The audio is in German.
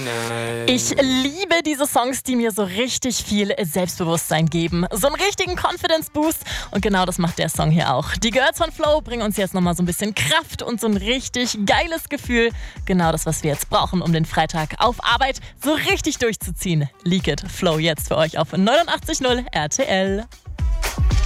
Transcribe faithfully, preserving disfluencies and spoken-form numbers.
Ich liebe diese Songs, die mir so richtig viel Selbstbewusstsein geben. So einen richtigen Confidence-Boost. Und genau das macht der Song hier auch. Die Girls von Flow bringen uns jetzt nochmal so ein bisschen Kraft und so ein richtig geiles Gefühl. Genau das, was wir jetzt brauchen, um den Freitag auf Arbeit so richtig durchzuziehen. Leak It, Flow jetzt für euch auf neunundachtzig Komma null R T L.